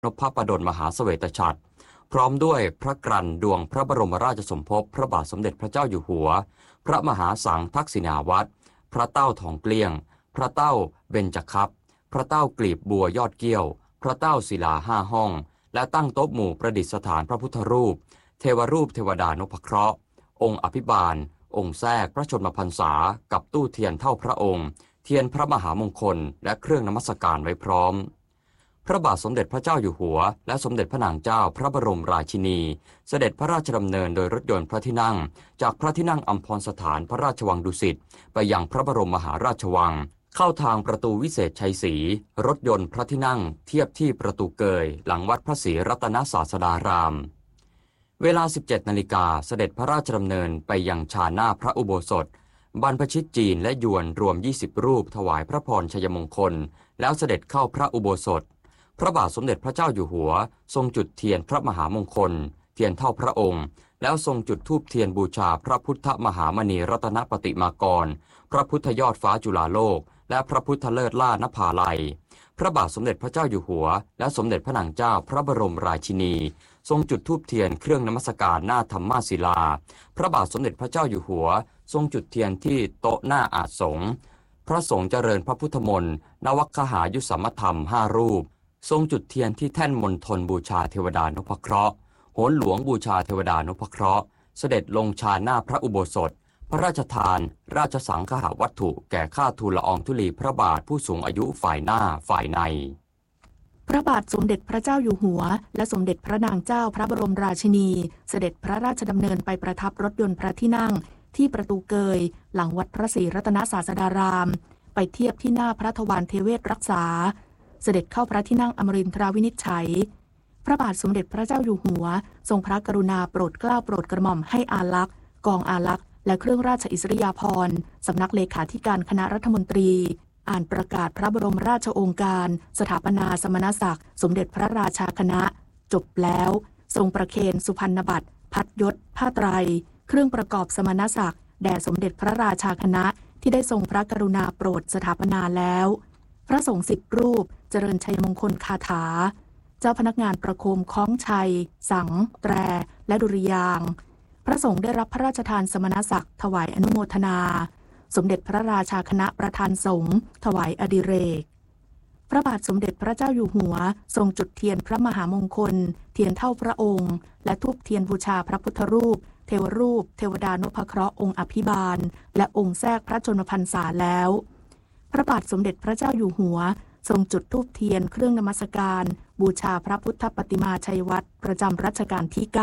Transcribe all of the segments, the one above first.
นพปดลมหาเสวตฉัตรพร้อมด้วยพระกรันดวงพระบรมราชสมภพพระบาทสมเด็จพระเจ้าอยู่หัวพระมหาสังทักษิณาวัตรพระเต้าทองเกลี้ยงพระเต้าเบญจคัพพระเต้ากลีบบัวยอดเกี้ยวพระเต้าศิลาห้าห้องและตั้งโต๊ะหมู่ประดิษฐานพระพุทธรูปเทวรูปเทวดานพเคราะห์องค์อภิบาลองค์แทรกพระชนมพรรษากับตู้เทียนเท่าพระองค์เทียนพระมหามงคลและเครื่องนมัสการไว้พร้อมพระบาทสมเด็จพระเจ้าอยู่หัวและสมเด็จพระนางเจ้าพระบรมราชินีเสด็จพระราชดำเนินโดยรถยนต์พระที่นั่งจากพระที่นั่งอัมพรสถานพระราชวังดุสิตไปยังพระบรมมหาราชวังเข้าทางประตูวิเศษชัยศรีรถยนต์พระที่นั่งเทียบที่ประตูเกยหลังวัดพระศรีรัตนศาสดารามเวลา 17 นาฬิกาเสด็จพระราชดำเนินไปยังชาหน้าพระอุโบสถบรรพชิตจีนและยวนรวม 20 รูปถวายพระพรชัยมงคลแล้วเสด็จเข้าพระอุโบสถพระบาทสมเด็จพระเจ้าอยู่หัวทรงจุดเทียนพระมหามงคลเทียนเท่าพระองค์แล้วทรงจุดธูปเทียนบูชาพระพุทธมหามณีรัตนปฏิมากรพระพุทธยอดฟ้าจุฬาโลกและพระพุทธเลิศล่านภาลัยพระบาทสมเด็จพระเจ้าอยู่หัวและสมเด็จพระนางเจ้าพระบรมราชินีทรงจุดธูปเทียนเครื่องนมัสการหน้าธรรมาศิลาพระบาทสมเด็จพระเจ้าอยู่หัวทรงจุดเทียนที่โต๊ะหน้าอาสงฆ์พระสงฆ์เจริญพระพุทธมนต์นวคหายุสัมมธรรม5 รูปทรงจุดเทียนที่แท่นมณฑลบูชาเทวดานพเคราะห์โหนหลวงบูชาเทวดานพเคราะห์เสด็จลงชาหน้าพระอุโบสถพระราชทานราชสังฆวัตถุแก่ข้าทูลละอองธุลีพระบาทผู้สูงอายุฝ่ายหน้าฝ่ายในพระบาทสมเด็จพระเจ้าอยู่หัวและสมเด็จพระนางเจ้าพระบรมราชินีเสด็จพระราชดำเนินไปประทับรถยนต์พระที่นั่งที่ประตูเกยหลังวัดพระศรีรัตนศาสดารามไปเทียบที่หน้าพระทวารเทเวศรักษาเสด็จเข้าพระที่นั่งอมรินทราวินิจฉัยพระบาทสมเด็จพระเจ้าอยู่หัวทรงพระกรุณาโปรดเกล้าโปรดกระหม่อมให้อาลักษ์กองอาลักษ์และเครื่องราชอิสริยาภรณ์สำนักเลขาธิการคณะรัฐมนตรีอ่านประกาศพระบรมราชโองการสถาปนาสมณศักดิ์สมเด็จพระราชาคณะจบแล้วทรงประเคนสุพรรณบัตรพัดยศผ้าไตรเครื่องประกอบสมณศักดิ์แด่สมเด็จพระราชาคณะที่ได้ทรงพระกรุณาโปรดสถาปนาแล้วพระสงฆ์10 รูปเจริญชัยมงคลคาถาเจ้าพนักงานประโคมคล้องชัยสังแตรและดุริยางค์พระสงฆ์ได้รับพระราชทานสมณศักดิ์ถวายอนุโมทนาสมเด็จพระราชาคณะประธานสงฆ์ถวายอดิเรกพระบาทสมเด็จพระเจ้าอยู่หัวทรงจุดเทียนพระมหามงคลเทียนเท่าพระองค์และธูปเทียนบูชาพระพุทธรูปเทวรูปเทวดานพเคราะห์องค์อภิบาลและองค์แทรกพระชนมพรรษาแล้วพระบาทสมเด็จพระเจ้าอยู่หัวทรงจุดธูปเทียนเครื่องนมัสการบูชาพระพุทธปฏิมาชัยวัตรประจำรัชกาลที่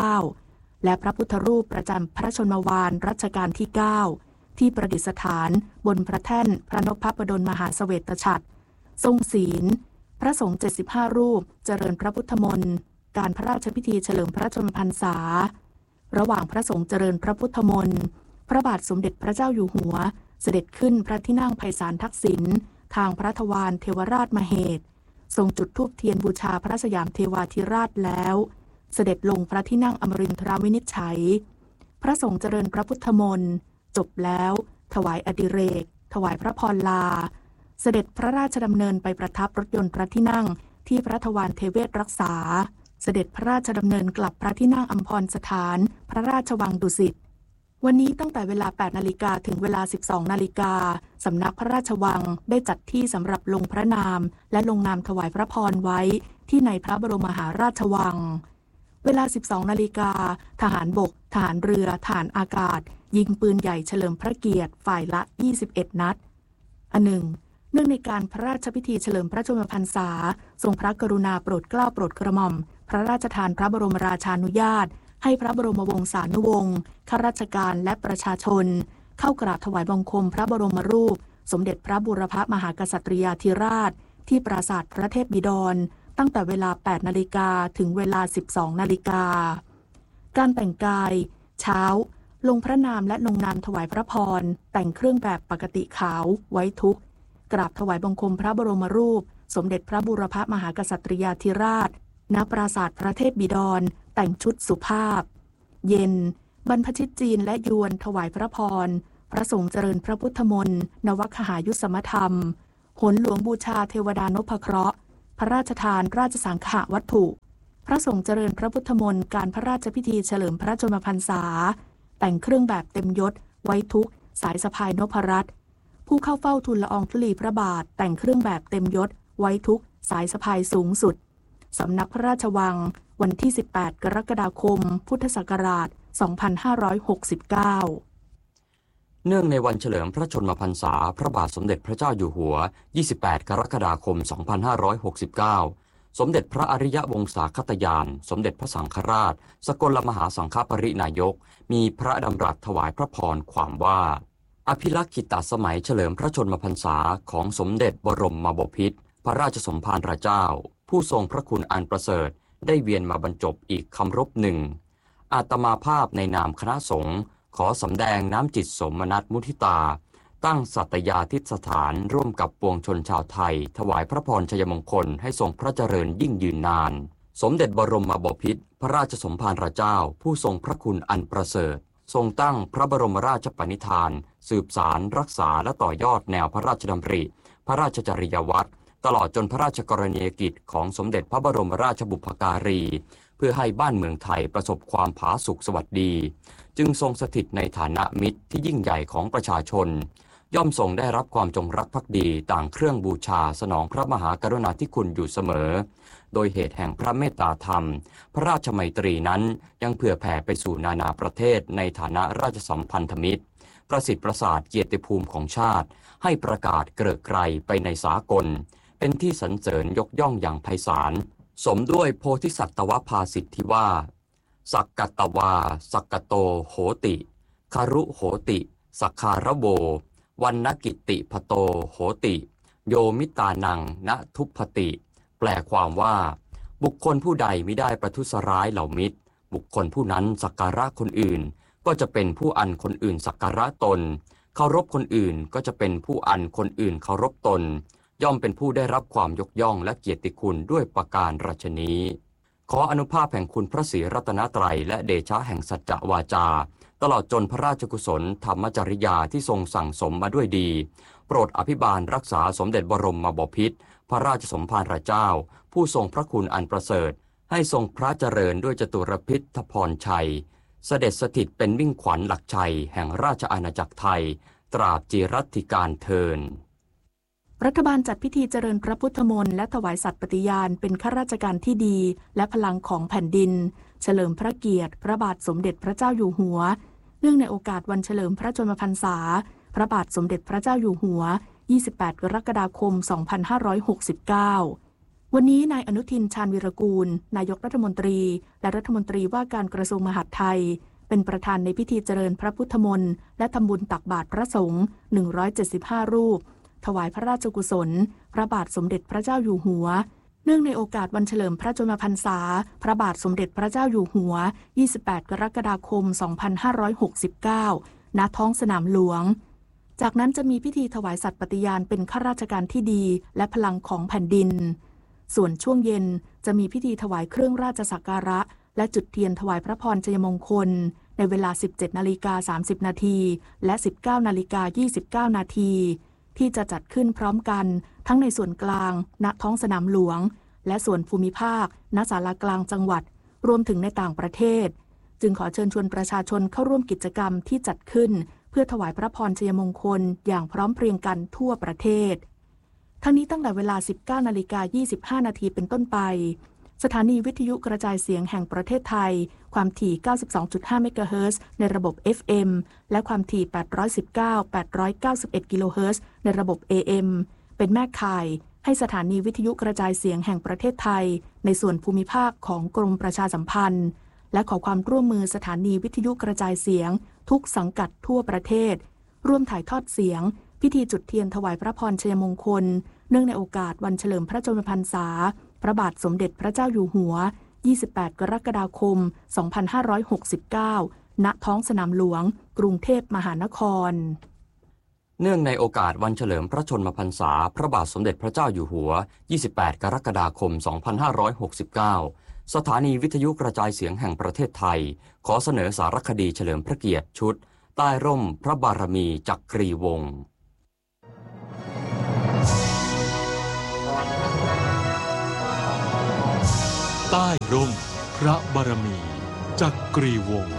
9และพระพุทธรูปประจำพระชนมวาลรัชกาลที่9ที่ประดิษฐานบนพระแท่นพระนพปดลมหาเสวตฉัตรทรงศีลพระสงฆ์75 รูปเจริญพระพุทธมนต์การพระราชพิธีเฉลิมพระชนมพรรษาระหว่างพระสงฆ์เจริญพระพุทธมนต์พระบาทสมเด็จพระเจ้าอยู่หัวเสด็จขึ้นพระที่นั่งไพศาลทักษิณทางพระทวารเทวราชมเหตุทรงจุดธูปเทียนบูชาพระสยามเทวาธิราชแล้วเสด็จลงพระที่นั่งอมรินทราวินิจฉัยพระสงฆ์เจริญพระพุทธมนต์จบแล้วถวายอดิเรกถวายพระพรลาเสด็จพระราชดำเนินไปประทับรถยนต์พระที่นั่งที่พระทวารเทเวศรักษาเสด็จพระราชดำเนินกลับพระที่นั่งอัมพรสถานพระราชวังดุสิตวันนี้ตั้งแต่เวลา 8 นาฬิกาถึงเวลา 12 นาฬิกาสำนักพระราชวังได้จัดที่สำหรับลงพระนามและลงนามถวายพระพรไว้ที่ในพระบรมมหาราชวังเวลา 12 นาฬิกาทหารบกทหารเรือทหารอากาศยิงปืนใหญ่เฉลิมพระเกียรติฝ่ายละ 21 นัดอันหนึ่งเนื่องในการพระราชพิธีเฉลิมพระชนมพรรษาทรงพระกรุณาโปรดเกล้าโปรดกระหม่อมพระราชทานพระบรมราชานุญาตให้พระบรมวงศานุวงศ์ข้าราชการและประชาชนเข้ากราบถวายบังคมพระบรมรูปสมเด็จพระบูรพมหากษัตริยาธิราชที่ปราสาทพระเทพบิดรตั้งแต่เวลา 8 นาฬิกาถึงเวลา 12 นาฬิกาการแต่งกายเช้าลงพระนามและลงนามถวายพระพรแต่งเครื่องแบบปกติขาวไว้ทุกข์กราบถวายบังคมพระบรมรูปสมเด็จพระบูรพมหากษัตริยาธิราชณปราสาทพระเทพบิดรแต่งชุดสุภาพเย็นบรรพชิตจีนและยวนถวายพระพรพระสงฆ์เจริญพระพุทธมนต์นวคหายุสมธรรมโหนหลวงบูชาเทวดานพเคราะห์พระราชทานราชสังฆวัตถุพระสงฆ์เจริญพระพุทธมนต์การพระราชพิธีเฉลิมพระชนมพรรษาแต่งเครื่องแบบเต็มยศไว้ทุกสายสะพายนพรัตน์ผู้เข้าเฝ้าทูลละอองธุลีพระบาทแต่งเครื่องแบบเต็มยศไว้ทุกสายสะพายสูงสุดสำนักพระราชวังวันที่18กรกฎาคมพุทธศักราช2569 เนื่องในวันเฉลิมพระชนมพรรษาพระบาทสมเด็จพระเจ้าอยู่หัว28กรกฎาคม2569สมเด็จพระอริยวงศาคตยานสมเด็จพระสังฆราชสกลมหาสังฆปรินายกมีพระดำรัสถวายพระพรความว่าอภิลักขิตสมัยเฉลิมพระชนมพรรษาของสมเด็จบรมบพิตรพระราชสมภารเจ้าผู้ทรงพระคุณอันประเสริฐได้เวียนมาบรรจบอีกคำรบหนึ่งอาตมาภาพในนามคณะสงฆ์ขอสำแดงน้ำจิตสมนัสมุทิตาตั้งสัตยาธิสถานร่วมกับปวงชนชาวไทยถวายพระพรชัยมงคลให้ทรงพระเจริญยิ่งยืนนานสมเด็จบรมบพิตรพระราชสมภารเจ้าผู้ทรงพระคุณอันประเสริฐทรงตั้งพระบรมราชปณิธานสืบสารรักษาและต่อยอดแนวพระราชดำริพระราชจริยวัตรตลอดจนพระราชกรณียกิจของสมเด็จพระบรมราชบุพการีเพื่อให้บ้านเมืองไทยประสบความผาสุกสวัสดีจึงทรงสถิตในฐานะมิตรที่ยิ่งใหญ่ของประชาชนย่อมทรงได้รับความจงรักภักดีต่างเครื่องบูชาสนองพระมหากรุณาธิคุณอยู่เสมอโดยเหตุแห่งพระเมตตาธรรมพระราชมัยตรีนั้นยังเผื่อแผ่ไปสู่นานาประเทศในฐานะราชสัมพันธมิตรประสิทธิ์ประสาทเกียรติภูมิของชาติให้ประกาศเกริกไกรไปในสากลเป็นที่สรรเสริญยกย่องอย่างไพศาลสมด้วยโพธิสัตวภาษิตที่ว่าสักกตวาสักกโตโหติคารุโหติสักคารโววันนกิติพโตโหติโยมิตานังณทุพพติแปลความว่าบุคคลผู้ใดมิได้ประทุษร้ายเหล่ามิตรบุคคลผู้นั้นสักการะคนอื่นก็จะเป็นผู้อันคนอื่นสักการะตนเคารพคนอื่นก็จะเป็นผู้อันคนอื่นเคารพตนย่อมเป็นผู้ได้รับความยกย่องและเกียรติคุณด้วยประการราชนี้ขออนุภาพแห่งคุณพระศรีรัตนตรัยและเดชะแห่งสัจจวาจาตลอดจนพระราชกุศลธรรมจริยาที่ทรงสั่งสมมาด้วยดีโปรดอภิบาลรักษาสมเด็จบรมบพิตรพระราชสมภารเจ้าผู้ทรงพระคุณอันประเสริฐให้ทรงพระเจริญด้วยจตุรพิธพรชัยเสด็จสถิตเป็นมิ่งขวัญหลักชัยแห่งราชอาณาจักรไทยตราบจิรัติการเทินรัฐบาลจัดพิธีเจริญพระพุทธมนต์และถวายสัตย์ปฏิญาณเป็นข้าราชการที่ดีและพลังของแผ่นดินเฉลิมพระเกียรติพระบาทสมเด็จพระเจ้าอยู่หัวเนื่องในโอกาสวันเฉลิมพระชนมพรรษาพระบาทสมเด็จพระเจ้าอยู่หัว28กรกฎาคม2569วันนี้นายอนุทินชาญวีรกูลนายกรัฐมนตรีและรัฐมนตรีว่าการกระทรวงมหาดไทยเป็นประธานในพิธีเจริญพระพุทธมนต์และทำบุญตักบาตรพระสงฆ์175รูปถวายพระราชกุศลพระบาทสมเด็จพระเจ้าอยู่หัวเนื่องในโอกาสวันเฉลิมพระชนมพรรษาพระบาทสมเด็จพระเจ้าอยู่หัว28กรกฎาคม2569ณท้องสนามหลวงจากนั้นจะมีพิธีถวายสัตย์ปฏิญาณเป็นข้าราชการที่ดีและพลังของแผ่นดินส่วนช่วงเย็นจะมีพิธีถวายเครื่องราชสักการะและจุดเทียนถวายพระพรชัยมงคลในเวลา 17:30 น.และ 19:29 น.ที่จะจัดขึ้นพร้อมกันทั้งในส่วนกลางณท้องสนามหลวงและส่วนภูมิภาคณศาลากลางจังหวัดรวมถึงในต่างประเทศจึงขอเชิญชวนประชาชนเข้าร่วมกิจกรรมที่จัดขึ้นเพื่อถวายพระพรชัยมงคลอย่างพร้อมเพรียงกันทั่วประเทศทั้งนี้ตั้งแต่เวลา 19:25 น.เป็นต้นไปสถานีวิทยุกระจายเสียงแห่งประเทศไทยความถี่ 92.5 เมกะเฮิรตซ์ในระบบ FM และความถี่ 819-891 กิโลเฮิรตซ์ในระบบ AM เป็นแม่ข่ายให้สถานีวิทยุกระจายเสียงแห่งประเทศไทยในส่วนภูมิภาคของกรมประชาสัมพันธ์และขอความร่วมมือสถานีวิทยุกระจายเสียงทุกสังกัดทั่วประเทศร่วมถ่ายทอดเสียงพิธีจุดเทียนถวายพระพรชัยมงคลเนื่องในโอกาสวันเฉลิมพระชนมพรรษาพระบาทสมเด็จพระเจ้าอยู่หัว28กรกฎาคม2569ณท้องสนามหลวงกรุงเทพมหานครเนื่องในโอกาสวันเฉลิมพระชนมพรรษาพระบาทสมเด็จพระเจ้าอยู่หัว28กรกฎาคม2569สถานีวิทยุกระจายเสียงแห่งประเทศไทยขอเสนอสารคดีเฉลิมพระเกียรติชุดใต้ร่มพระบารมีจักรีวงศ์ใต้ร่มพระบารมีจักรีวงศ์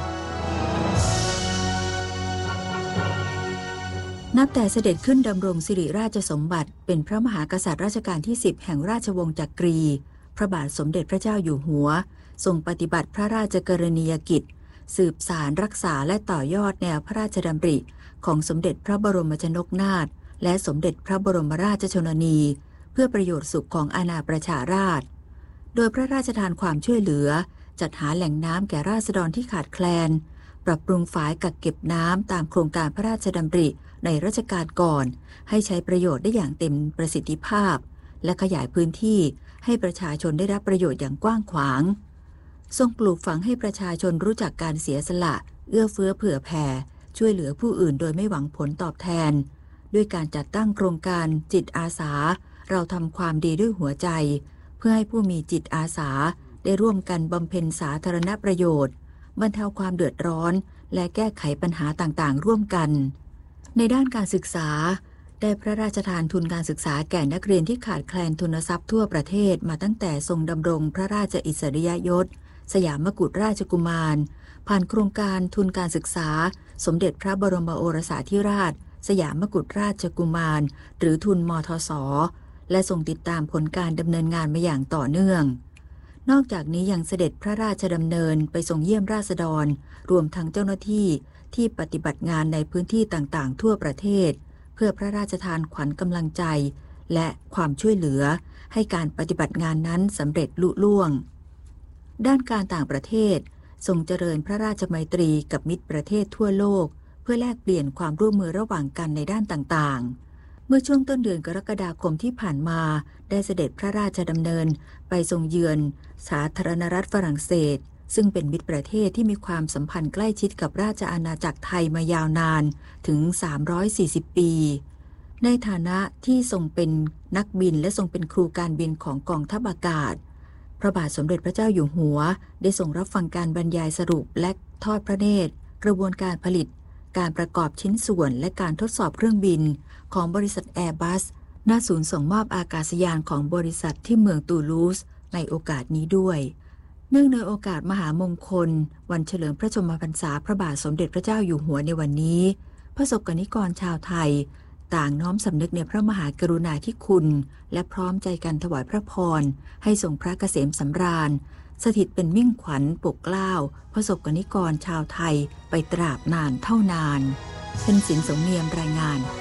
นับแต่เสด็จขึ้นดำรงสิริราชสมบัติเป็นพระมหากษัตริย์รัชกาลที่10แห่งราชวงศ์จักรีพระบาทสมเด็จพระเจ้าอยู่หัวทรงปฏิบัติพระราชกรณียกิจสืบสานรักษาและต่อยอดแนวพระราชดำริของสมเด็จพระบรมชนกนาถและสมเด็จพระบรมราชชนนีเพื่อประโยชน์สุขของอาณาประชาราษฎร์โดยพระราชทานความช่วยเหลือจัดหาแหล่งน้ำแก่ราษฎรที่ขาดแคลนปรับปรุงฝายกักเก็บน้ำตามโครงการพระราชดำริในรัชกาลก่อนให้ใช้ประโยชน์ได้อย่างเต็มประสิทธิภาพและขยายพื้นที่ให้ประชาชนได้รับประโยชน์อย่างกว้างขวางทรงปลูกฝังให้ประชาชนรู้จักการเสียสละเอื้อเฟื้อเผื่อแผ่ช่วยเหลือผู้อื่นโดยไม่หวังผลตอบแทนด้วยการจัดตั้งโครงการจิตอาสาเราทำความดีด้วยหัวใจเพื่อให้ผู้มีจิตอาสาได้ร่วมกันบำเพ็ญสาธารณประโยชน์บรรเทาความเดือดร้อนและแก้ไขปัญหาต่างๆร่วมกันในด้านการศึกษาได้พระราชทานทุนการศึกษาแก่นักเรียนที่ขาดแคลนทุนทรัพย์ทั่วประเทศมาตั้งแต่ทรงดำรงพระราชอิสริยยศสยามกุฎราชกุมารผ่านโครงการทุนการศึกษาสมเด็จพระบรมโอรสาธิราชสยามกุฎราชกุมารหรือทุนมทส.และทรงติดตามผลการดำเนินงานมาอย่างต่อเนื่องนอกจากนี้ยังเสด็จพระราชดำเนินไปทรงเยี่ยมราษฎรรวมทั้งเจ้าหน้าที่ที่ปฏิบัติงานในพื้นที่ต่างๆทั่วประเทศเพื่อพระราชทานขวัญกำลังใจและความช่วยเหลือให้การปฏิบัติงานนั้นสำเร็จลุล่วงด้านการต่างประเทศทรงเจริญพระราชไมตรีกับมิตรประเทศทั่วโลกเพื่อแลกเปลี่ยนความร่วมมือระหว่างกันในด้านต่างๆเมื่อช่วงต้นเดือนกรกฎาคมที่ผ่านมาได้เสด็จพระราชดำเนินไปทรงเยือนสาธารณรัฐฝรั่งเศสซึ่งเป็นมิตรประเทศที่มีความสัมพันธ์ใกล้ชิดกับราชอาณาจักรไทยมายาวนานถึง340ปีในฐานะที่ทรงเป็นนักบินและทรงเป็นครูการบินของกองทัพอากาศพระบาทสมเด็จพระเจ้าอยู่หัวได้ทรงรับฟังการบรรยายสรุปและทอดพระเนตรกระบวนการผลิตการประกอบชิ้นส่วนและการทดสอบเครื่องบินของบริษัทแอร์บัสณศูนย์ส่งมอบอากาศยานของบริษัทที่เมืองตูลูสในโอกาสนี้ด้วยเนื่องในโอกาสมหามงคลวันเฉลิมพระชนมพรรษาพระบาทสมเด็จพระเจ้าอยู่หัวในวันนี้พระสกนิกรชาวไทยต่างน้อมสำนึกในพระมหากรุณาธิคุณและพร้อมใจกันถวายพระพรให้ทรงพระเกษมสำราญสถิตเป็นมิ่งขวัญปกเกล้าพระสกนิกรชาวไทยไปตราบนานเท่านานเป็นสินสมเนียมรายงาน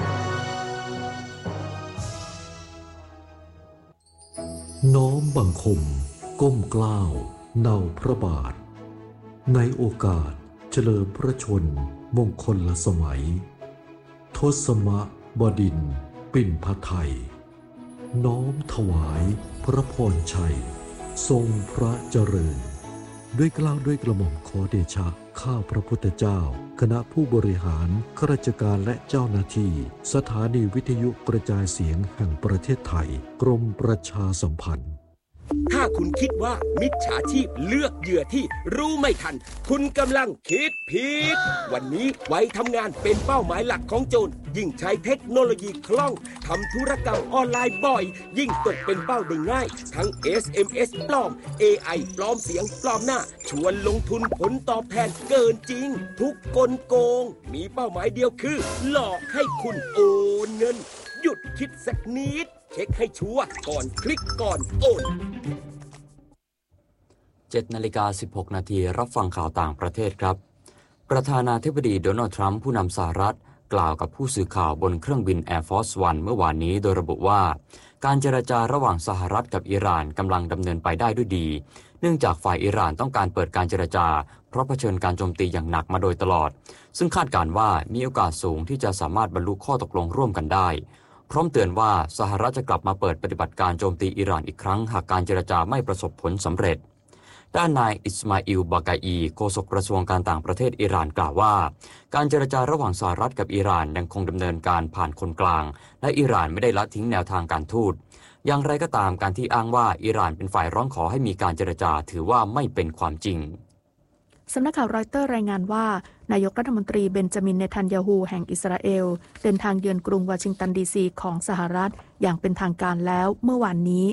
น้อมบังคมก้มเกล้าเนาพระบาทในโอกาสเฉลิมพระชนมงคลสมัยทศมบดินทร์ปิ่นพไทยน้อมถวายพระพรชัยทรงพระเจริญด้วยเกล้าด้วยกระหม่อมขอเดชะข้าพระพุทธเจ้าคณะผู้บริหารข้าราชการและเจ้าหน้าที่สถานีวิทยุกระจายเสียงแห่งประเทศไทยกรมประชาสัมพันธ์ถ้าคุณคิดว่ามิจฉาชีพเลือกเหยื่อที่รู้ไม่ทันคุณกำลังคิดผิดวันนี้ไว้ทำงานเป็นเป้าหมายหลักของโจรยิ่งใช้เทคโนโลยีคล่องทำธุรกรรมออนไลน์บ่อยยิ่งตกเป็นเป้าได้ง่ายทั้ง SMS ปลอม AI ปลอมเสียงปลอมหน้าชวนลงทุนผลตอบแทนเกินจริงทุกกลโกงมีเป้าหมายเดียวคือหลอกให้คุณโอนเงินหยุดคิดสักนิดเช็คให้ชัวร์ก่อนคลิกก่อนโอน 7:16 นาทีรับฟังข่าวต่างประเทศครับประธานาธิบดีโดนัลด์ทรัมป์ผู้นำสหรัฐกล่าวกับผู้สื่อข่าวบนเครื่องบิน Air Force One เมื่อวานนี้โดยระบุว่าการเจรจาระหว่างสหรัฐกับอิหร่านกำลังดำเนินไปได้ด้วยดีเนื่องจากฝ่ายอิหร่านต้องการเปิดการเจรจาเพราะเผชิญการโจมตีอย่างหนักมาโดยตลอดซึ่งคาดการณ์ว่ามีโอกาสสูงที่จะสามารถบรรลุข้อตกลงร่วมกันได้พร้อมเตือนว่าสหรัฐจะกลับมาเปิดปฏิบัติการโจมตีอิหร่านอีกครั้งหากการเจรจาไม่ประสบผลสำเร็จด้านนายอิสมาอิล บากาอีโฆษกกระทรวงการต่างประเทศอิหร่านกล่าวว่าการเจรจาระหว่างสหรัฐกับอิหร่านยังคงดำเนินการผ่านคนกลางและอิหร่านไม่ได้ละทิ้งแนวทางการทูตอย่างไรก็ตามการที่อ้างว่าอิหร่านเป็นฝ่ายร้องขอให้มีการเจรจาถือว่าไม่เป็นความจริงสำนักข่าวรอยเตอร์รายงานว่านายกรัฐมนตรีเบนจามิน เนทันยาฮูแห่งอิสราเอลเดินทางเยือนกรุงวอชิงตันดีซีของสหรัฐอย่างเป็นทางการแล้วเมื่อวานนี้โ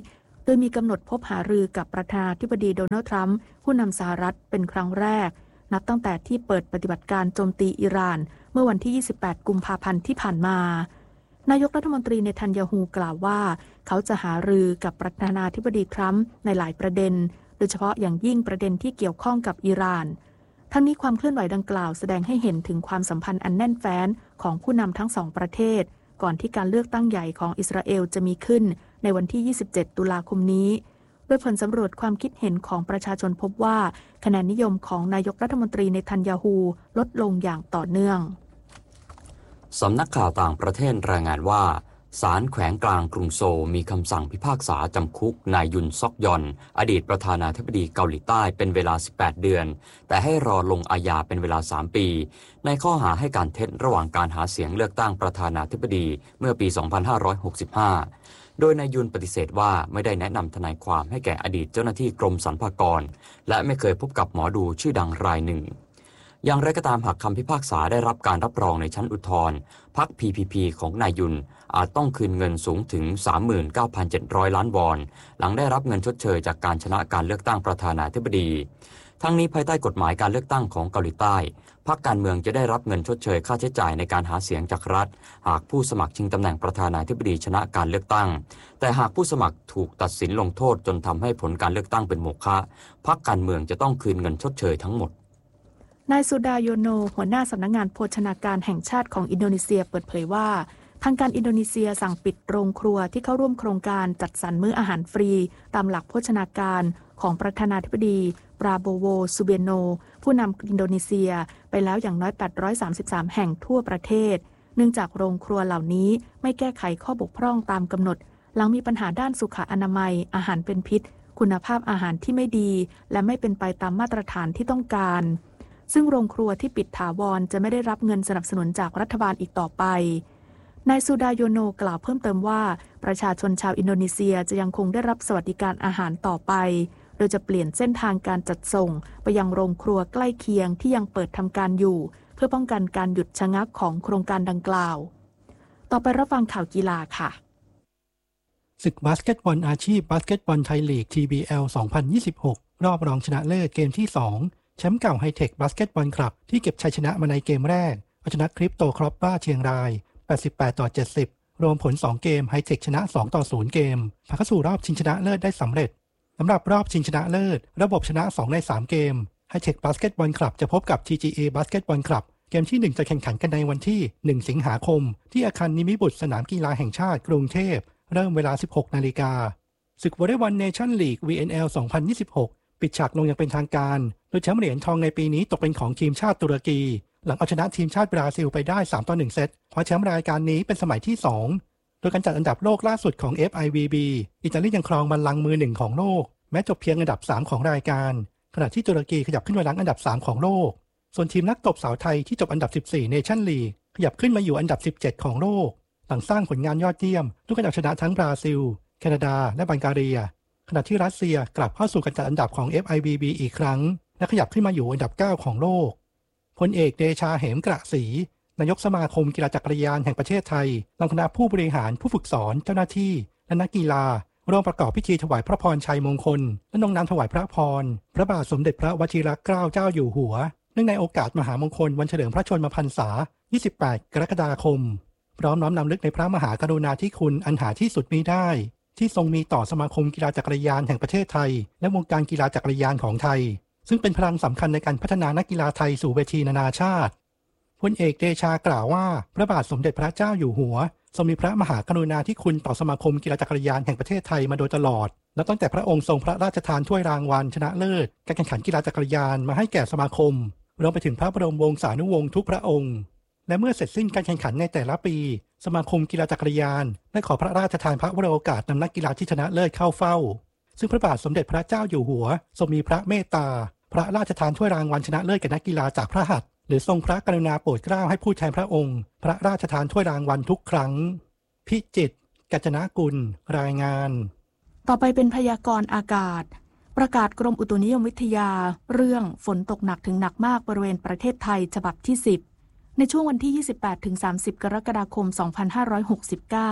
ดยมีกำหนดพบหารือกับประธานาธิบดีโดนัลด์ทรัมป์ผู้นำสหรัฐเป็นครั้งแรกนับตั้งแต่ที่เปิดปฏิบัติการโจมตีอิหร่านเมื่อวันที่28กุมภาพันธ์ที่ผ่านมานายกรัฐมนตรีเนทันยาฮูกล่าวว่าเขาจะหารือกับประธานาธิบดีทรัมป์ในหลายประเด็นโดยเฉพาะอย่างยิ่งประเด็นที่เกี่ยวข้องกับอิหร่านทั้งนี้ความเคลื่อนไหวดังกล่าวแสดงให้เห็นถึงความสัมพันธ์อันแน่นแฟ้นของผู้นำทั้งสองประเทศก่อนที่การเลือกตั้งใหญ่ของอิสราเอลจะมีขึ้นในวันที่27ตุลาคมนี้โดยผลสำรวจความคิดเห็นของประชาชนพบว่าคะแนนนิยมของนายกรัฐมนตรีเนทันยาฮูลดลงอย่างต่อเนื่องสำนักข่าวต่างประเทศรายงานว่าศาลแขวงกลางกรุงโซลมีคำสั่งพิพากษาจำคุกนายยุนซอกยอนอดีตประธานาธิบดีเกาหลีใต้เป็นเวลา18เดือนแต่ให้รอลงอาญาเป็นเวลา3ปีในข้อหาให้การเท็จระหว่างการหาเสียงเลือกตั้งประธานาธิบดีเมื่อปี2565โดยนายยุนปฏิเสธว่าไม่ได้แนะนำทนายความให้แก่อดีตเจ้าหน้าที่กรมสรรพากรและไม่เคยพบกับหมอดูชื่อดังรายหนึ่งอย่างไรก็ตามหากคำพิพากษาได้รับการรับรองในชั้นอุทธรณ์พรรค PPP ของนายยุนอาจต้องคืนเงินสูงถึง 39,700 ล้านวอนหลังได้รับเงินชดเชยจากการชนะการเลือกตั้งประธานาธิบดีทั้งนี้ภายใต้กฎหมายการเลือกตั้งของเกาหลีใต้พรรคการเมืองจะได้รับเงินชดเชยค่าใช้จ่ายในการหาเสียงจากรัฐหากผู้สมัครชิงตำแหน่งประธานาธิบดีชนะการเลือกตั้งแต่หากผู้สมัครถูกตัดสินลงโทษจนทำให้ผลการเลือกตั้งเป็นโมฆะพรรคการเมืองจะต้องคืนเงินชดเชยทั้งหมดนายสุดาโยโนหัวหน้าสำนักงานโภชนาการแห่งชาติของอินโดนีเซียเปิดเผยว่าทางการอินโดนีเซียสั่งปิดโรงครัวที่เข้าร่วมโครงการจัดสรรมื้ออาหารฟรีตามหลักโภชนาการของประธานาธิบดีปราโบโวซูเบโนผู้นำอินโดนีเซียไปแล้วอย่างน้อย833แห่งทั่วประเทศเนื่องจากโรงครัวเหล่านี้ไม่แก้ไขข้อบกพร่องตามกำหนดหลังมีปัญหาด้านสุขอนามัยอาหารเป็นพิษคุณภาพอาหารที่ไม่ดีและไม่เป็นไปตามมาตรฐานที่ต้องการซึ่งโรงครัวที่ปิดถาวรจะไม่ได้รับเงินสนับสนุนจากรัฐบาลอีกต่อไปนายสุดาโยโนกล่าวเพิ่มเติมว่าประชาชนชาวอินโดนีเซียจะยังคงได้รับสวัสดิการอาหารต่อไปโดยจะเปลี่ยนเส้นทางการจัดส่งไปยังโรงครัวใกล้เคียงที่ยังเปิดทำการอยู่เพื่อป้องกันการหยุดชะงักของโครงการดังกล่าวต่อไปรับฟังข่าวกีฬาค่ะศึกบาสเกตบอลอาชีพบาสเกตบอลไทยลีก TBL 2026 รอบรองชนะเลิศเกมที่2แชมป์เก่าไฮเทคบาสเกตบอลคลับที่เก็บชัยชนะมาในเกมแรกเอาชนะคริปโตครอปบ้าเชียงราย88-70รวมผล2เกมไฮเทคชนะ2-0เกมผ่านเข้าสู่รอบชิงชนะเลิศได้สำเร็จสำหรับรอบชิงชนะเลิศระบบชนะ2ใน3เกมไฮเทคบาสเกตบอลคลับจะพบกับ TGA บาสเกตบอลคลับเกมที่1จะแข่งขันกันในวันที่1สิงหาคมที่อาคารนิมิบุตรสนามกีฬาแห่งชาติกรุงเทพเริ่มเวลา 16 นาฬิกาศึกวอลเลย์บอลเนชั่นลีก VNL 2026 ปิดฉากลงอย่างเป็นทางการโดยแชมป์เหรียญทองในปีนี้ตกเป็นของทีมชาติตุรกีหลังเอาชนะทีมชาติบราซิลไปได้ 3-1 เซตคว้าแชมป์รายการนี้เป็นสมัยที่2โดยการจัดอันดับโลกล่าสุดของ FIVB อิตาลียังครองบัลลังก์มือ1ของโลกแม้จบเพียงอันดับ3ของรายการขณะที่ตุรกีขยับขึ้นมารั้งอันดับ3ของโลกส่วนทีมนักตบสาวไทยที่จบอันดับ14เนชั่นลีกขยับขึ้นมาอยู่อันดับ17ของโลกหลังสร้างผลงานยอดเยี่ยมด้วยการเอาชนะทั้งบราซิลแคนาดาและบัลแกเรียขณะที่รัสเซียกลับเข้าสู่การจัดอันดับของ FIVB อีกครั้งและขยับขึ้นมาอยู่อันดับ9ของโลกพลเอกเดชาเหมกระศรีนายกสมาคมกีฬาจักรยานแห่งประเทศไทยนำคณะผู้บริหารผู้ฝึกสอนเจ้าหน้าที่และนักกีฬาร่วมประกอบพิธีถวายพระพรชัยมงคลและลงนามถวายพระพรพระบาทสมเด็จพระวชิรเกล้าเจ้าอยู่หัวเนื่องในโอกาสมหามงคลวันเฉลิมพระชนมพรรษา 28 กรกฎาคมพร้อมน้อมนำลึกในพระมหากรุณาธิคุณอันหาที่สุดมิได้ที่ทรงมีต่อสมาคมกีฬาจักรยานแห่งประเทศไทยและวงการกีฬาจักรยานของไทยซึ่งเป็นพลังสำคัญในการพัฒนานักกีฬาไทยสู่เวทีนานาชาติพลเอกเดชากล่าวว่าพระบาทสมเด็จพระเจ้าอยู่หัวทรงมีพระมหากรุณาธิคุณต่อสมาคมกีฬาจักรยานแห่งประเทศไทยมาโดยตลอดและตั้งแต่พระองค์ทรงพระราชทานถ้วยรางวัลชนะเลิศการแข่งขันกีฬาจักรยานมาให้แก่สมาคมรวมไปถึงพระบรมวงศานุวงศ์ทุกพระองค์และเมื่อเสร็จสิ้นการแข่งขันในแต่ละปีสมาคมกีฬาจักรยานได้ขอพระราชทานพระวโรกาสนำนักกีฬาที่ชนะเลิศเข้าเฝ้าซึ่งพระบาทสมเด็จพระเจ้าอยู่หัวทรงมีพระเมตตาพระราชทานถ้วยรางวัลชนะเลิศแก่นักกีฬาจากพระหัตถ์หรือทรงพระกรุณาโปรดเกล้าให้ผู้แทนพระองค์พระราชทานถ้วยรางวัลทุกครั้งพิจิตรกัญจนกุลรายงานต่อไปเป็นพยากรณ์อากาศประกาศกรมอุตุนิยมวิทยาเรื่องฝนตกหนักถึงหนักมากบริเวณประเทศไทยฉบับที่10ในช่วงวันที่ 28-30 กรกฎาคม 2569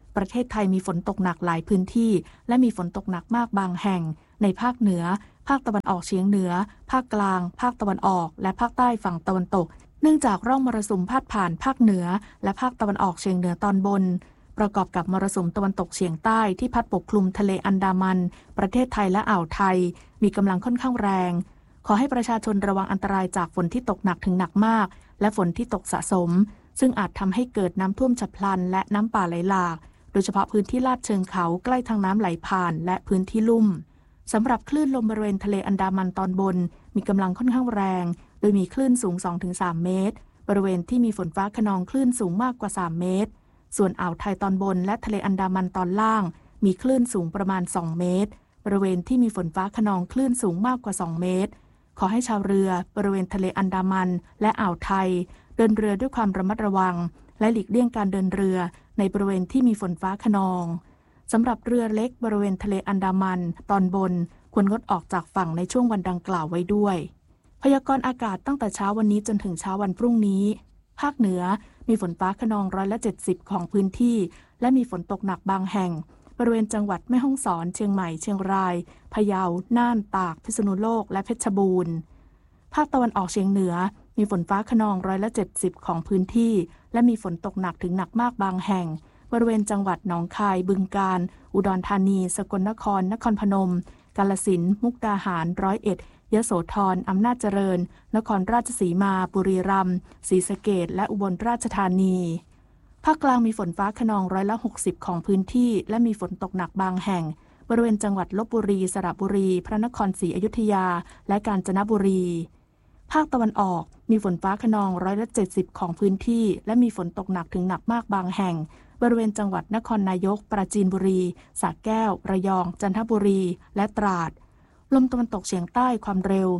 ประเทศไทยมีฝนตกหนักหลายพื้นที่และมีฝนตกหนักมากบางแห่งในภาคเหนือภาคตะวันออกเฉียงเหนือภาคกลางภาคตะวันออกและภาคใต้ฝั่งตะวันตกเนื่องจากร่องมรสุมพาดผ่านภาคเหนือและภาคตะวันออกเฉียงเหนือตอนบนประกอบกับมรสุมตะวันตกเฉียงใต้ที่พัดปกคลุมทะเลอันดามันประเทศไทยและอ่าวไทยมีกำลังค่อนข้างแรงขอให้ประชาชนระวังอันตรายจากฝนที่ตกหนักถึงหนักมากและฝนที่ตกสะสมซึ่งอาจทำให้เกิดน้ำท่วมฉับพลันและน้ำป่าไหลหลากโดยเฉพาะพื้นที่ลาดเชิงเขาใกล้ทางน้ำไหลผ่านและพื้นที่ลุ่มสำหรับคลื่นลมบริเวณทะเลอันดามันตอนบนมีกำลังค่อนข้างแรงโดยมีคลื่นสูง 2-3 เมตรบริเวณที่มีฝนฟ้าคะนองคลื่นสูงมากกว่า3เมตรส่วนอ่าวไทยตอนบนและทะเลอันดามันตอนล่างมีคลื่นสูงประมาณ2เมตรบริเวณที่มีฝนฟ้าคะนองคลื่นสูงมากกว่า2เมตรขอให้ชาวเรือบริเวณทะเลอันดามันและอ่าวไทยเดินเรือด้วยความระมัดระวังและหลีกเลี่ยงการเดินเรือในบริเวณที่มีฝนฟ้าคะนองสำหรับเรือเล็กบริเวณทะเลอันดามันตอนบนควรงดออกจากฝั่งในช่วงวันดังกล่าวไว้ด้วยพยากรณ์อากาศตั้งแต่เช้าวันนี้จนถึงเช้าวันพรุ่งนี้ภาคเหนือมีฝนฟ้าคะนอง170ของพื้นที่และมีฝนตกหนักบางแห่งบริเวณจังหวัดแม่ฮ่องสอนเชียงใหม่เชียงรายพะเยาน่านตากพิษณุโลกและเพชรบูรณ์ภาคตะวันออกเฉียงเหนือมีฝนฟ้าคะนอง170ของพื้นที่และมีฝนตกหนักถึงหนักมากบางแห่งบริเวณจังหวัดหนองคายบึงกาฬอุดรธานีสกลนครนครพนมกาฬสินธุ์มุกดาหาร101ยโสธรอำนาจเจริญนครราชสีมาบุรีรัมย์ศรีสะเกษและอุบลราชธานีภาคกลางมีฝนฟ้าคะนอง160ของพื้นที่และมีฝนตกหนักบางแห่งบริเวณจังหวัดลพบุรีสระบุรีพระนครศรีอยุธยาและกาญจนบุรีภาคตะวันออกมีฝนฟ้าคะนอง170ของพื้นที่และมีฝนตกหนักถึงหนักมากบางแห่งบริเวณจังหวัดนครนายกปราจีนบุรีสระแก้วระยองจันทบุรีและตราดลมตะวันตกเฉียงใต้ความเร็ว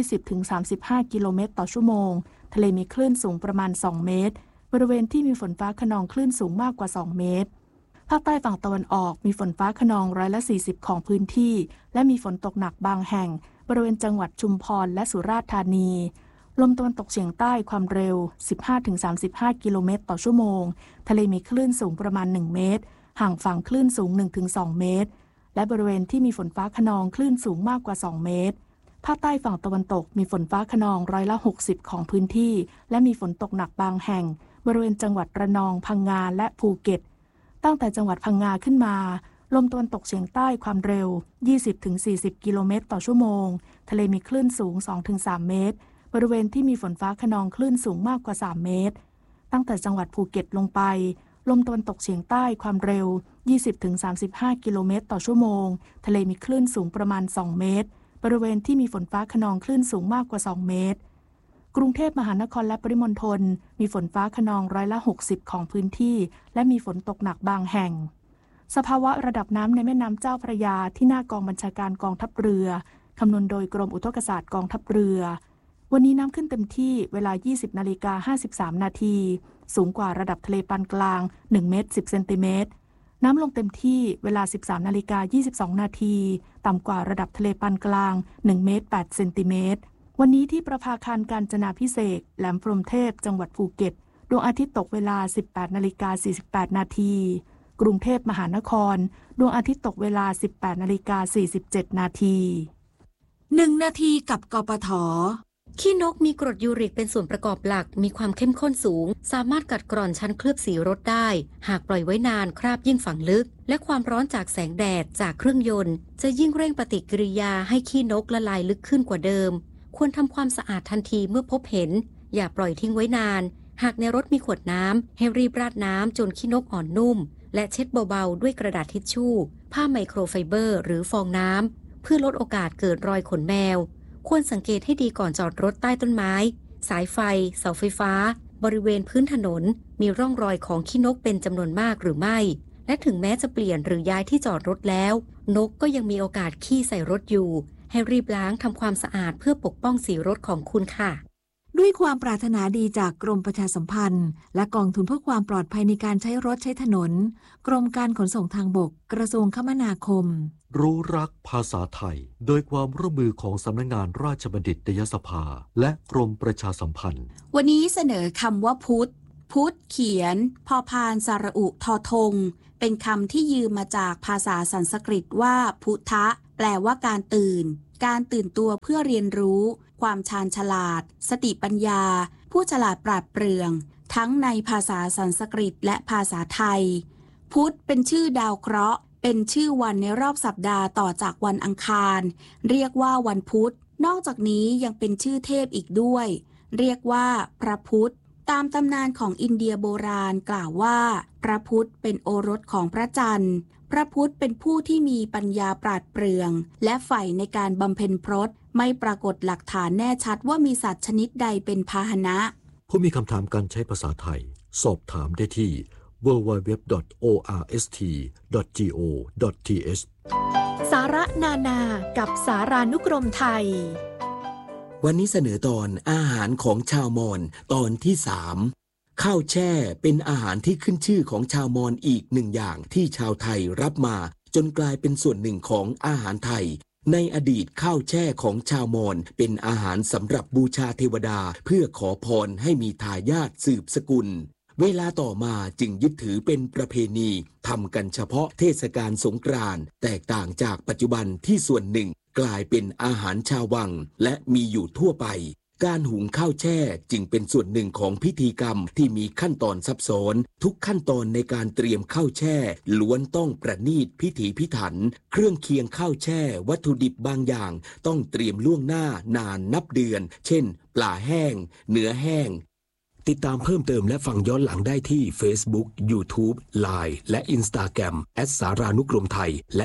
20-35 กิโลเมตรต่อชั่วโมงทะเลมีคลื่นสูงประมาณ2เมตรบริเวณที่มีฝนฟ้าคะนองคลื่นสูงมากกว่า2เมตรภาคใต้ฝั่งตะวันออกมีฝนฟ้าคะนอง140ของพื้นที่และมีฝนตกหนักบางแห่งบริเวณจังหวัดชุมพรและสุราษฎร์ธานีลมตะวันตกเฉียงใต้ความเร็ว 15-35 กิโลเมตรต่อชั่วโมงทะเลมีคลื่นสูงประมาณ1เมตรห่างฝั่งคลื่นสูง 1-2 เมตรและบริเวณที่มีฝนฟ้าคะนองคลื่นสูงมากกว่า2เมตรภาคใต้ฝั่งตะวันตกมีฝนฟ้าคะนอง60%ของพื้นที่และมีฝนตกหนักบางแห่งบริเวณจังหวัดระนองพังงาและภูเก็ตตั้งแต่จังหวัดพังงาขึ้นมาลมตะวันตกเฉียงใต้ความเร็ว 20-40 กิโลเมตรต่อชั่วโมงทะเลมีคลื่นสูง 2-3 เมตรบริเวณที่มีฝนฟ้าคะนองคลื่นสูงมากกว่า3เมตรตั้งแต่จังหวัดภูเก็ตลงไปลมตะวันตกเฉียงใต้ความเร็ว 20-35 กิโลเมตรต่อชั่วโมงทะเลมีคลื่นสูงประมาณ2เมตรบริเวณที่มีฝนฟ้าคะนองคลื่นสูงมากกว่า2เมตรกรุงเทพมหานครและปริมณฑลมีฝนฟ้าคะนอง60%ของพื้นที่และมีฝนตกหนักบางแห่งสภาวะระดับน้ำในแม่น้ำเจ้าพระยาที่หน้ากองบัญชาการกองทัพเรือคำนวณโดยกรมอุทกศาสตร์กองทัพเรือวันนี้น้ำขึ้นเต็มที่เวลา 20:53 นาทีสูงกว่าระดับทะเลปานกลาง1เมตร10เซนติเมตรน้ำลงเต็มที่เวลา 13:22 นาทีต่ำกว่าระดับทะเลปานกลาง1เมตร8เซนติเมตรวันนี้ที่ประภาคารกาญจนาภิเษกแหลมพรหมเทพจังหวัดภูเก็ตดวงอาทิตย์ตกเวลา 18:48 นาทีกรุงเทพมหานครดวงอาทิตย์ตกเวลา 18:47 นาที 1 นาทีกับกปท. ขี้นกมีกรดยูริกเป็นส่วนประกอบหลักมีความเข้มข้นสูงสามารถกัดกร่อนชั้นเคลือบสีรถได้หากปล่อยไว้นานคราบยิ่งฝังลึกและความร้อนจากแสงแดดจากเครื่องยนต์จะยิ่งเร่งปฏิกิริยาให้ขี้นกละลายลึกขึ้นกว่าเดิมควรทำความสะอาดทันทีเมื่อพบเห็นอย่าปล่อยทิ้งไว้นานหากในรถมีขวดน้ำให้รีบราดน้ำจนขี้นกอ่อนนุ่มและเช็ดเบาๆด้วยกระดาษทิชชู่ผ้าไมโครไฟเบอร์หรือฟองน้ำเพื่อลดโอกาสเกิดรอยขนแมวควรสังเกตให้ดีก่อนจอดรถใต้ต้นไม้สายไฟเสาไฟฟ้าบริเวณพื้นถนนมีร่องรอยของขี้นกเป็นจำนวนมากหรือไม่และถึงแม้จะเปลี่ยนหรือย้ายที่จอดรถแล้วนกก็ยังมีโอกาสขี้ใส่รถอยู่ให้รีบล้างทำความสะอาดเพื่อปกป้องสีรถของคุณค่ะด้วยความปรารถนาดีจากกรมประชาสัมพันธ์และกองทุนเพื่อความปลอดภัยในการใช้รถใช้ถนนกรมการขนส่งทางบกกระทรวงคมนาคมรู้รักภาษาไทยโดยความร่วมมือของสำนักงานราชบัณฑิตยสภาและกรมประชาสัมพันธ์วันนี้เสนอคำว่าพุทธเขียนพอพานสระอุทอทงเป็นคำที่ยืมมาจากภาษาสันสกฤตว่าพุทธะแปลว่าการตื่นตัวเพื่อเรียนรู้ความชาญฉลาดสติปัญญาผู้ฉลาดปราดเปรื่องทั้งในภาษาสันสกฤตและภาษาไทยพุธเป็นชื่อดาวเคราะห์เป็นชื่อวันในรอบสัปดาห์ต่อจากวันอังคารเรียกว่าวันพุธนอกจากนี้ยังเป็นชื่อเทพอีกด้วยเรียกว่าพระพุธตามตำนานของอินเดียโบราณกล่าวว่าพระพุธเป็นโอรสของพระจันทร์พระพุธเป็นผู้ที่มีปัญญาปราดเปรื่องและใฝ่ในการบำเพ็ญพรตไม่ปรากฏหลักฐานแน่ชัดว่ามีสัตว์ชนิดใดเป็นพาหนะผู้มีคำถามการใช้ภาษาไทยสอบถามได้ที่ www.orst.go.th สาระนานากับสารานุกรมไทยวันนี้เสนอตอนอาหารของชาวมอญตอนที่ 3ข้าวแช่เป็นอาหารที่ขึ้นชื่อของชาวมอญอีกหนึ่งอย่างที่ชาวไทยรับมาจนกลายเป็นส่วนหนึ่งของอาหารไทยในอดีตข้าวแช่ของชาวมอญเป็นอาหารสำหรับบูชาเทวดาเพื่อขอพรให้มีทายาทสืบสกุลเวลาต่อมาจึงยึดถือเป็นประเพณีทำกันเฉพาะเทศกาลสงกรานต์แตกต่างจากปัจจุบันที่ส่วนหนึ่งกลายเป็นอาหารชาววังและมีอยู่ทั่วไปการหุงข้าวแช่จึงเป็นส่วนหนึ่งของพิธีกรรมที่มีขั้นตอนซับซ้อนทุกขั้นตอนในการเตรียมข้าวแช่ล้วนต้องประณีตพิถีพิถันเครื่องเคียงข้าวแช่วัตถุดิบบางอย่างต้องเตรียมล่วงหน้านานนับเดือนเช่นปลาแห้งเนื้อแห้งติดตามเพิ่มเติมและฟังย้อนหลังได้ที่ Facebook, YouTube, Line และ Instagram @saranukromthai และ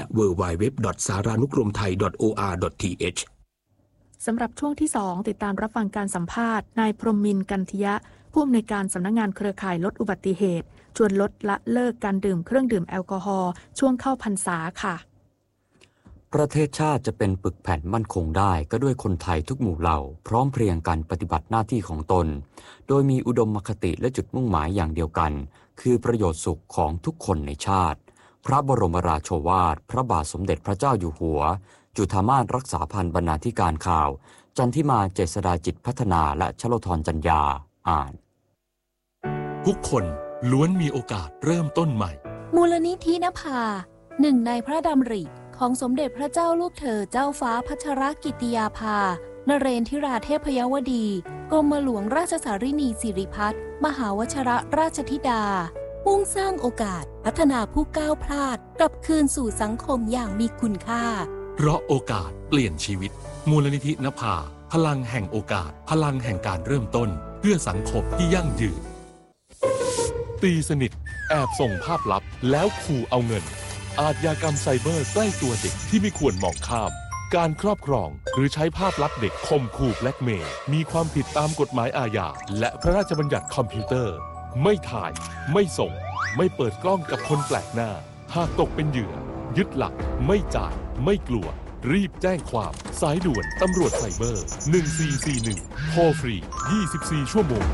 www.saranukromthai.or.th สำหรับช่วงที่ 2 ติดตามรับฟังการสัมภาษณ์นายพรหมินทร์กันทิยะผู้อำนวยการสำนักงานเครือข่ายลดอุบัติเหตุชวนลดละเลิกการดื่มเครื่องดื่มแอลกอฮอล์ช่วงเข้าพรรษาค่ะประเทศชาติจะเป็นปึกแผ่นมั่นคงได้ก็ด้วยคนไทยทุกหมู่เหล่าพร้อมเพรียงกันปฏิบัติหน้าที่ของตนโดยมีอุดมคติและจุดมุ่งหมายอย่างเดียวกันคือประโยชน์สุขของทุกคนในชาติพระบรมราโชวาทพระบาทสมเด็จพระเจ้าอยู่หัวจุฑามาสรักษาพันธ์บรรณาธิการข่าวจันทิมาเจษฎาจิตพัฒนาและชโลธรจัญญาอ่านทุกคนล้วนมีโอกาสเริ่มต้นใหม่มูลนิธินภาหนึ่งในพระดำริของสมเด็จพระเจ้าลูกเธอเจ้าฟ้าพัชรกิติยาภานเรนทิราเทพยวดีกรมหลวงราชสารินีสิริพัฒน์มหาวชิรราชธิดามุ่งสร้างโอกาสพัฒนาผู้ก้าวพลาดกลับคืนสู่สังคมอย่างมีคุณค่าเพราะโอกาสเปลี่ยนชีวิตมูลนิธินภาพลังแห่งโอกาสพลังแห่งการเริ่มต้นเพื่อสังคมที่ยั่งยืนตีสนิทแอบส่งภาพลับแล้วขู่เอาเงินอาชญากรรมไซเบอร์ใกล้ตัวเด็กที่ไม่ควรมองข้ามการครอบครองหรือใช้ภาพลับเด็กข่มขู่แบล็กเมย์มีความผิดตามกฎหมายอาญาและพระราชบัญญัติคอมพิวเตอร์ไม่ถ่ายไม่ส่งไม่เปิดกล้องกับคนแปลกหน้าหากตกเป็นเหยื่อยึดหลักไม่จ่ายไม่กลัวรีบแจ้งความสายด่วนตำรวจไซเบอร์1441โทรฟรี24ชั่วโมง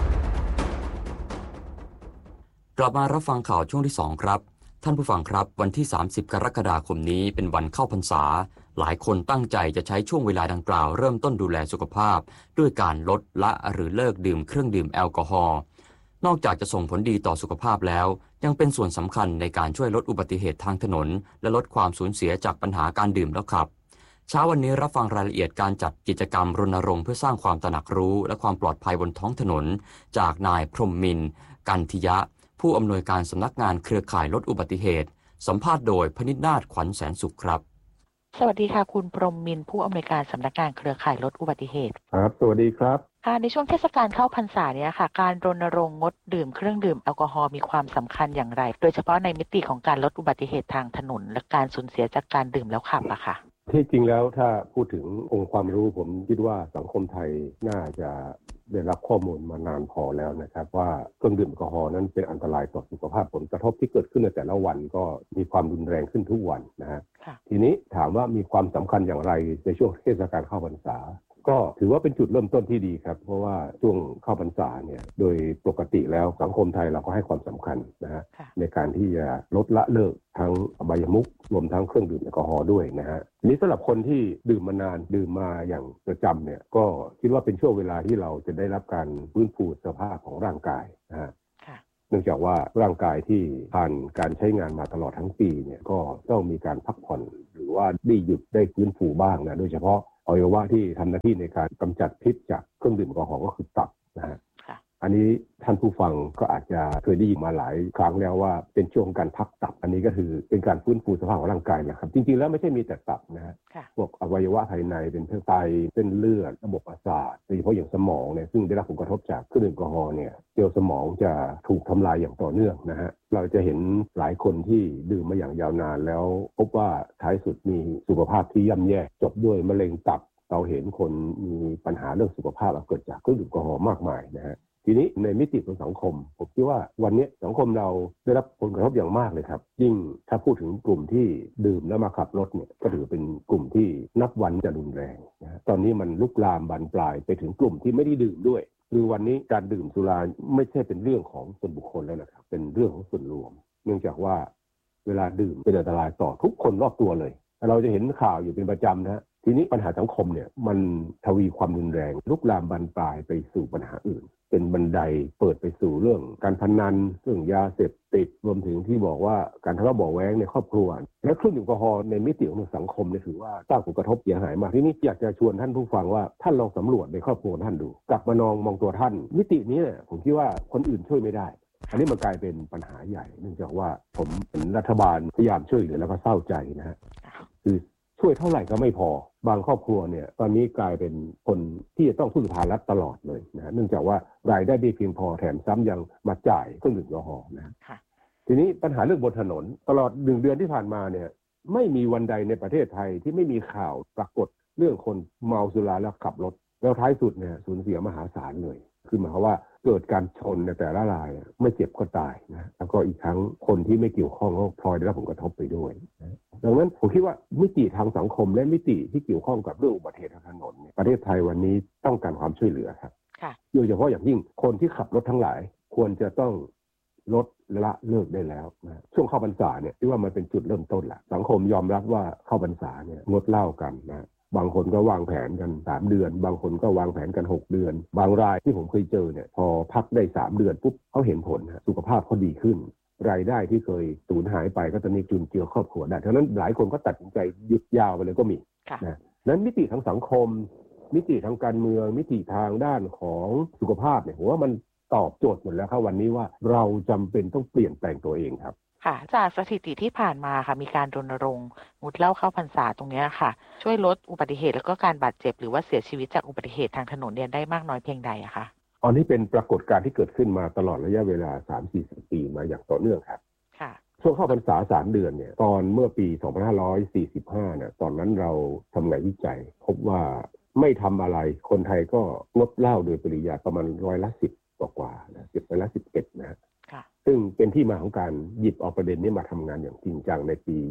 กลับมารับฟังข่าวช่วงที่ 2 ครับท่านผู้ฟังครับวันที่30กรกฎาคมนี้เป็นวันเข้าพรรษาหลายคนตั้งใจจะใช้ช่วงเวลาดังกล่าวเริ่มต้นดูแลสุขภาพด้วยการลดละหรือเลิกดื่มเครื่องดื่มแอลกอฮอล์นอกจากจะส่งผลดีต่อสุขภาพแล้วยังเป็นส่วนสำคัญในการช่วยลดอุบัติเหตุทางถนนและลดความสูญเสียจากปัญหาการดื่มแล้วขับเช้าวันนี้รับฟังรายละเอียดการจัดกิจกรรมรณรงค์เพื่อสร้างความตระหนักรู้และความปลอดภัยบนท้องถนนจากนายพรหมินทร์กันทิยะผู้อำนวยการสำนักงานเครือข่ายลดอุบัติเหตุสัมภาษณ์โดยพนิษฐ์นาถขวัญแสนสุขครับสวัสดีค่ะคุณพรหมินทร์ผู้อำนวยการสำนักงานเครือข่ายลดอุบัติเหตุครับสวัสดีครับค่ะในช่วงเทศกาลเข้าพรรษาเนี่ยค่ะการรณรงค์งดดื่มเครื่องดื่มแอลกอฮอล์มีความสำคัญอย่างไรโดยเฉพาะในมิติของการลดอุบัติเหตุทางถนนและการสูญเสียจากการดื่มแล้วขับอะค่ะที่จริงแล้วถ้าพูดถึงองค์ความรู้ผมคิดว่าสังคมไทยน่าจะได้รับข้อมูลมานานพอแล้วนะครับว่าเครื่องดื่มแอลกอฮอล์นั้นเป็นอันตรายต่อสุขภาพผลกระทบที่เกิดขึ้นในแต่ละวันก็มีความรุนแรงขึ้นทุกวันนะฮะทีนี้ถามว่ามีความสำคัญอย่างไรในช่วงเทศกาลเข้าพรรษาก็ถือว่าเป็นจุดเริ่มต้นที่ดีครับเพราะว่าช่วงเข้าพรรษาเนี่ยโดยปกติแล้วสังคมไทยเราก็ให้ความสำคัญนะฮะในการที่จะลดละเลิกทั้งอบายมุขรวมทั้งเครื่องดื่มแอลกอฮอล์ด้วยนะฮะนี้สำหรับคนที่ดื่มมานานดื่มมาอย่างประจำเนี่ยก็คิดว่าเป็นช่วงเวลาที่เราจะได้รับการฟื้นฟูสภาพของร่างกายนะฮะเนื่องจากว่าร่างกายที่ผ่านการใช้งานมาตลอดทั้งปีเนี่ยก็ต้องมีการพักผ่อนหรือว่าได้หยุดได้ฟื้นฟูบ้างนะโดยเฉพาะอวัยวะที่ทำหน้าที่ในการกำจัดพิษจากเครื่องดื่มแอลกอฮอล์ก็คือตับนะฮะอันนี้ท่านผู้ฟังก็อาจจะเคยได้ยินมาหลายครั้งแล้วว่าเป็นช่วงการพักตับอันนี้ก็คือเป็นการฟื้นฟูสภาพของร่างกายนะครับจริงๆแล้วไม่ใช่มีแต่ตับนะฮะพวกอวัยวะภายในเป็นไตเส้นเลือดระบบประสาทโดยเฉพาะอย่างสมองเนี่ยซึ่งได้รับผลกระทบจากเครื่องดื่มแอลกอฮอล์เนี่ยเซลล์สมองจะถูกทำลายอย่างต่อเนื่องนะฮะเราจะเห็นหลายคนที่ดื่มมาอย่างยาวนานแล้วพบว่าท้ายสุดมีสุขภาพที่ย่ำแย่จบด้วยมะเร็งตับเราเห็นคนมีปัญหาเรื่องสุขภาพเกิดจากเครื่องดื่มแอลกอฮอล์มากมายนะฮะทีนี้ในมิติของสังคมผมคิดว่าวันนี้สังคมเราได้รับผลกระทบอย่างมากเลยครับยิ่งถ้าพูดถึงกลุ่มที่ดื่มแล้วมาขับรถเนี่ยก็ถือเป็นกลุ่มที่นับวันจะรุนแรงนะตอนนี้มันลุกลามบานปลายไปถึงกลุ่มที่ไม่ได้ดื่มด้วยคือวันนี้การดื่มสุราไม่ใช่เป็นเรื่องของส่วนบุคคลแล้วนะครับเป็นเรื่องของส่วนรวมเนื่องจากว่าเวลาดื่มเป็นอันตรายต่อทุกคนรอบตัวเลยเราจะเห็นข่าวอยู่เป็นประจำนะทีนี้ปัญหาสังคมเนี่ยมันทวีความรุนแรงลุกลามบานปลายไปสู่ปัญหาอื่นเป็นบันไดเปิดไปสู่เรื่องการพนันเรื่องยาเสพติดรวมถึงที่บอกว่าการทะเลาะเบาะแว้งในครอบครัวและเครื่องดื่มแอลกอฮอล์ในมิติของสังคมเนี่ยถือว่าสร้างผลกระทบเสียหายมากที่นี่อยากจะชวนท่านผู้ฟังว่าท่านลองสำรวจในครอบครัวท่านดูกลับมามองตัวท่านมิตินี้ผมคิดว่าคนอื่นช่วยไม่ได้อันนี้มันกลายเป็นปัญหาใหญ่เนื่องจากว่าผมเป็นรัฐบาลพยายามช่วยเหลือแล้วก็เศร้าใจนะฮะคือช่วยเท่าไหร่ก็ไม่พอบางครอบครัวเนี่ยตอนนี้กลายเป็นคนที่จะต้องพึ่งพารัฐตลอดเลยนะเนื่องจากว่ารายได้ไม่เพียงพอแถมซ้ำยังมาจ่ายเครื่องดื่มแอลกอฮอล์นะทีนี้ปัญหาเรื่องบนถนนตลอด1 เดือนที่ผ่านมาเนี่ยไม่มีวันใดในประเทศไทยที่ไม่มีข่าวปรากฏเรื่องคนเมาสุราแล้วขับรถแล้วท้ายสุดเนี่ยสูญเสียมหาศาลเลยคือหมายความว่าเกิดการชนในแต่ละรายไม่เจ็บก็ตายนะแล้วก็อีกทั้งคนที่ไม่เกี่ยวข้องก็พลอยได้รับผลกระทบไปด้วยนะดังนั้นผมคิดว่ามิติทางสังคมและมิติที่เกี่ยวข้องกับเรื่องอุบัติเหตุทางถนนประเทศไทยวันนี้ต้องการความช่วยเหลือครับโดยเฉพาะอย่างยิ่งคนที่ขับรถทั้งหลายควรจะต้องลดละเลิกได้แล้วนะช่วงเข้าพรรษาเนี่ยที่ว่ามันเป็นจุดเริ่มต้นแหละสังคมยอมรับว่าเข้าพรรษาเนี่ยงดเหล้ากันนะบางคนก็วางแผนกัน3 เดือนบางคนก็วางแผนกัน6 เดือนบางรายที่ผมเคยเจอเนี่ยพอพักได้3 เดือนปุ๊บเขาเห็นผลสุขภาพเขาดีขึ้นรายได้ที่เคยสูญหายไปก็ตอนนี้จุนเจือครอบครัวได้ฉะนั้นหลายคนก็ตัดสินใจหยุดยาวไปเลยก็มีนะนั้นมิติทางสังคมมิติทางการเมืองมิติทางด้านของสุขภาพเนี่ยผมว่ามันตอบโจทย์หมดแล้วครับวันนี้ว่าเราจำเป็นต้องเปลี่ยนแปลงตัวเองครับค่ะจากสถิติที่ผ่านมาค่ะมีการรณรงค์งดเหล้าเข้าพรรษาตรงนี้ค่ะช่วยลดอุบัติเหตุแล้วก็การบาดเจ็บหรือว่าเสียชีวิตจากอุบัติเหตุทางถนนเนี่ยได้มากน้อยเพียงใดอะคะอันนี้เป็นปรากฏการณ์ที่เกิดขึ้นมาตลอดระยะเวลา 3-40 ปีมาอย่างต่อเนื่องครับค่ะช่วงเข้าพรรษา3 เดือนเนี่ยตอนเมื่อปี 2545เนี่ยตอนนั้นเราทำงานวิจัยพบว่าไม่ทำอะไรคนไทยก็งดเหล้าโดยปริยายประมาณ10%กว่านะ11%นะซึ่งเป็นที่มาของการหยิบเอาประเด็นนี้มาทำงานอย่างจริงจังในปี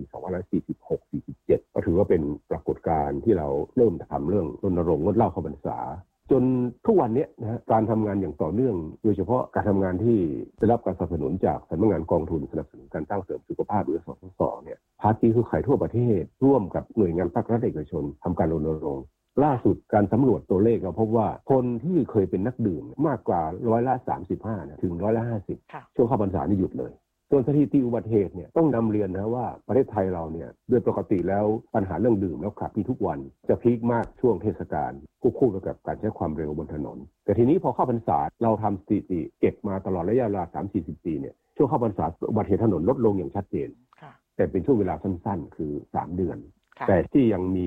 2546-47ก็ถือว่าเป็นปรากฏการณ์ที่เราเริ่มทำเรื่องรณรงค์งดเหล้าเข้าพรรษาจนทุกวันนี้นะการทำงานอย่างต่อเนื่องโดยเฉพาะการทำงานที่ได้รับการสนับสนุนจากสำนักงานกองทุนสนับสนุนการสร้างเสริมสุขภาพหรือสสสเนี่ยภาคีเครือข่ายทั่วประเทศร่วมกับหน่วยงานภาครัฐเอกชนทำการรณรงค์ล่าสุดการสำรวจตัวเลขเราพบว่าคนที่เคยเป็นนักดื่มมากกว่า35%นะถึง50%ช่วงเข้าพรรษานี่หยุดเลยส่วนสถิติอุบัติเหตุเนี่ยต้องนำเรียนนะว่าประเทศไทยเราเนี่ยโดยปกติแล้วปัญหาเรื่องดื่มแล้วขับมีทุกวันจะพีคมากช่วงเทศกาลคู่กับการใช้ความเร็วบนถนนแต่ทีนี้พอเข้าพรรษาเราทำสถิติเก็บมาตลอดระยะเวลา 3-40 ปีเนี่ยช่วงเข้าพรรษาอุบัติเหตุถนนลดลงอย่างชัดเจนแต่เป็นช่วงเวลาสั้นๆคือ3 เดือนแต่ที่ยังมี